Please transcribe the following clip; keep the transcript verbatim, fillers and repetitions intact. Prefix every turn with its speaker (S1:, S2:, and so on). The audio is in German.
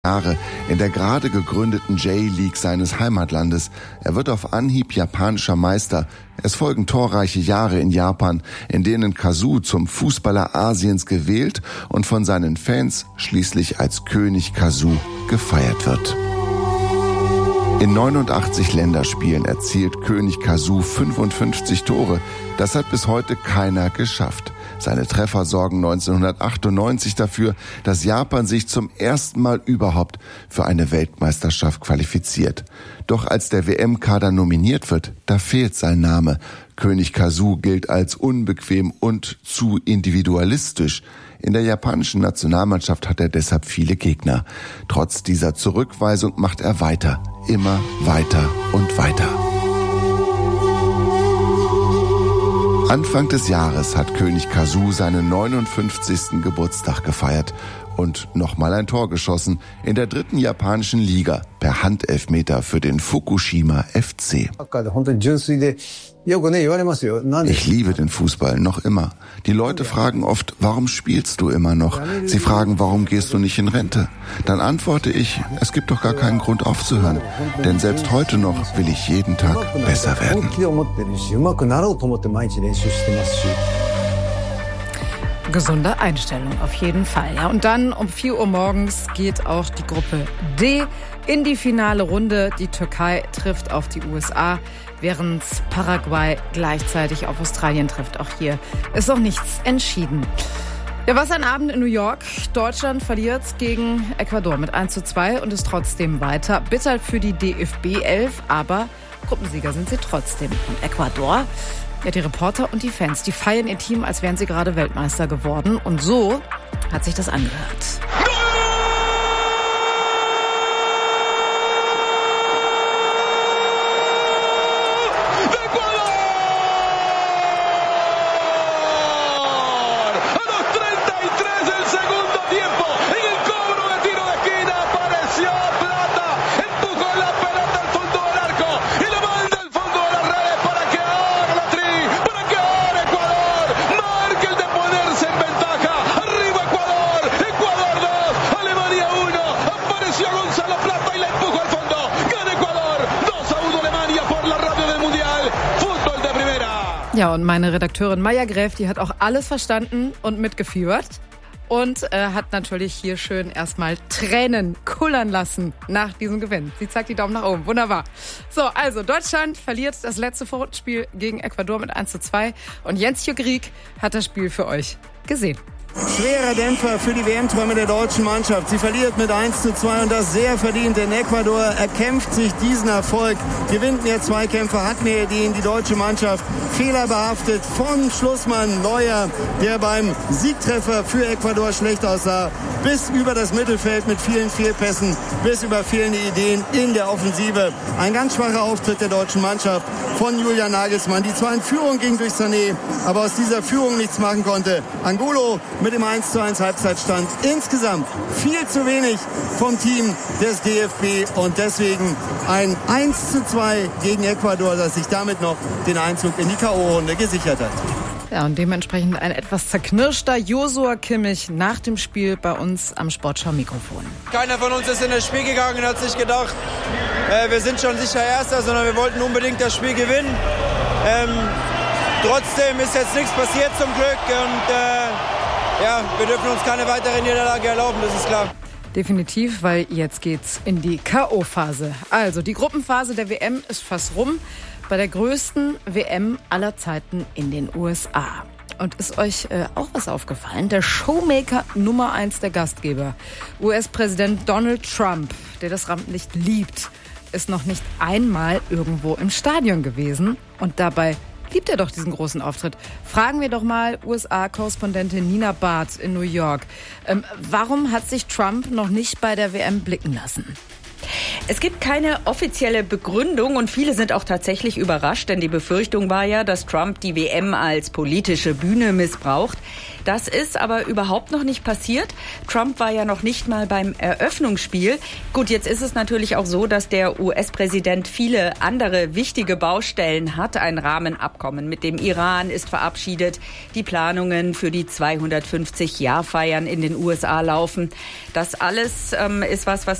S1: Jahre in der gerade gegründeten J-League seines Heimatlandes. Er wird auf Anhieb japanischer Meister. Es folgen torreiche Jahre in Japan, in denen Kazu zum Fußballer Asiens gewählt und von seinen Fans schließlich als König Kazu gefeiert wird. In neunundachtzig Länderspielen erzielt König Kazu fünfundfünfzig Tore. Das hat bis heute keiner geschafft. Seine Treffer sorgen neunzehnhundertachtundneunzig dafür, dass Japan sich zum ersten Mal überhaupt für eine Weltmeisterschaft qualifiziert. Doch als der W M-Kader nominiert wird, da fehlt sein Name. König Kazu gilt als unbequem und zu individualistisch. In der japanischen Nationalmannschaft hat er deshalb viele Gegner. Trotz dieser Zurückweisung macht er weiter, immer weiter und weiter. Anfang des Jahres hat König Kazu seinen neunundfünfzigsten Geburtstag gefeiert und nochmal ein Tor geschossen in der dritten japanischen Liga per Handelfmeter für den Fukushima F C. Ich liebe den Fußball noch immer. Die Leute fragen oft, warum spielst du immer noch? Sie fragen, warum gehst du nicht in Rente? Dann antworte ich, es gibt doch gar keinen Grund aufzuhören. Denn selbst heute noch will ich jeden Tag besser werden.
S2: Gesunde Einstellung, auf jeden Fall. Ja, und dann um vier Uhr morgens geht auch die Gruppe D in die finale Runde. Die Türkei trifft auf die U S A, während Paraguay gleichzeitig auf Australien trifft. Auch hier ist noch nichts entschieden. Ja, was ein Abend in New York. Deutschland verliert gegen Ecuador mit eins zu zwei und ist trotzdem weiter. Bitter für die D F B elf, aber Gruppensieger sind sie trotzdem. Und Ecuador, ja, die Reporter und die Fans, die feiern ihr Team, als wären sie gerade Weltmeister geworden. Und so hat sich das angehört. Ja, und meine Redakteurin Maja Gräf, die hat auch alles verstanden und mitgefiebert und äh, hat natürlich hier schön erstmal Tränen kullern lassen nach diesem Gewinn. Sie zeigt die Daumen nach oben. Wunderbar. So, also Deutschland verliert das letzte Vorrundenspiel gegen Ecuador mit eins zu zwei und Jens Jügriek hat das Spiel für euch gesehen.
S3: Schwerer Dämpfer für die W M-Träume der deutschen Mannschaft. Sie verliert mit eins zu zwei und das sehr verdient, denn Ecuador erkämpft sich diesen Erfolg, gewinnt mehr Zweikämpfe, hat mehr Ideen. Die deutsche Mannschaft fehlerbehaftet von Schlussmann Neuer, der beim Siegtreffer für Ecuador schlecht aussah, bis über das Mittelfeld mit vielen Fehlpässen, bis über fehlende Ideen in der Offensive. Ein ganz schwacher Auftritt der deutschen Mannschaft von Julian Nagelsmann, die zwar in Führung ging durch Sané, aber aus dieser Führung nichts machen konnte. Angulo mit dem eins zu eins Halbzeitstand. Insgesamt viel zu wenig vom Team des D F B und deswegen ein eins zu zwei gegen Ecuador, das sich damit noch den Einzug in die K O-Runde gesichert hat.
S2: Ja, und dementsprechend ein etwas zerknirschter Joshua Kimmich nach dem Spiel bei uns am Sportschau-Mikrofon.
S4: Keiner von uns ist in das Spiel gegangen und hat sich gedacht, äh, wir sind schon sicher Erster, sondern wir wollten unbedingt das Spiel gewinnen. Ähm, trotzdem ist jetzt nichts passiert zum Glück und äh, ja, wir dürfen uns keine weitere Niederlage erlauben, das ist klar.
S2: Definitiv, weil jetzt geht's in die K O-Phase. Also die Gruppenphase der W M ist fast rum. Bei der größten W M aller Zeiten in den U S A. Und ist euch äh, auch was aufgefallen? Der Showmaker Nummer eins der Gastgeber, U S-Präsident Donald Trump, der das Rampenlicht liebt, ist noch nicht einmal irgendwo im Stadion gewesen. Und dabei liebt er doch diesen großen Auftritt. Fragen wir doch mal U S A-Korrespondentin Nina Barth in New York. Ähm, warum hat sich Trump noch nicht bei der W M blicken lassen?
S5: Es gibt keine offizielle Begründung und viele sind auch tatsächlich überrascht, denn die Befürchtung war ja, dass Trump die W M als politische Bühne missbraucht. Das ist aber überhaupt noch nicht passiert. Trump war ja noch nicht mal beim Eröffnungsspiel. Gut, jetzt ist es natürlich auch so, dass der U S-Präsident viele andere wichtige Baustellen hat. Ein Rahmenabkommen mit dem Iran ist verabschiedet. Die Planungen für die zweihundertfünfzig Jahrfeiern in den U S A laufen. Das alles ähm, ist was, was